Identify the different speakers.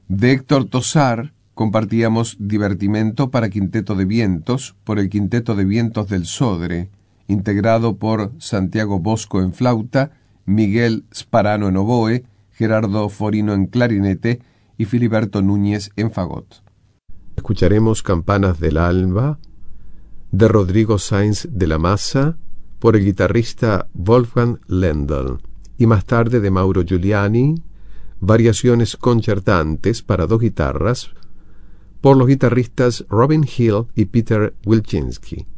Speaker 1: De Héctor Tosar compartíamos Divertimento para Quinteto de Vientos por el Quinteto de Vientos del Sodre, integrado por Santiago Bosco en flauta, Miguel Sparano en oboe, Gerardo Forino en clarinete y Filiberto Núñez en fagot.
Speaker 2: Escucharemos Campanas del Alba, de Rodrigo Sáenz de la Maza, por el guitarrista Wolfgang Lendl, y más tarde de Mauro Giuliani, Variaciones concertantes para dos guitarras, por los guitarristas Robin Hill y Peter Wilczynski.